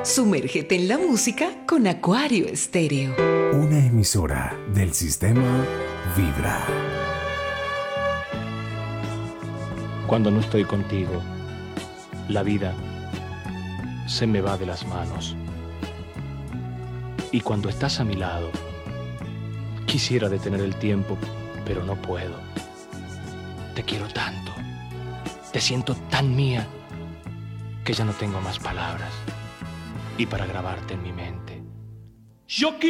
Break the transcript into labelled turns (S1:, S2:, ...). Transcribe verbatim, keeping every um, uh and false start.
S1: Sumérgete en la música con Acuario Estéreo.
S2: Una emisora del sistema Vibra.
S3: Cuando no estoy contigo, la vida se me va de las manos. Y cuando estás a mi lado, quisiera detener el tiempo, pero no puedo. Te quiero tanto, te siento tan mía, que ya no tengo más palabras. Y para grabarte en mi mente, yo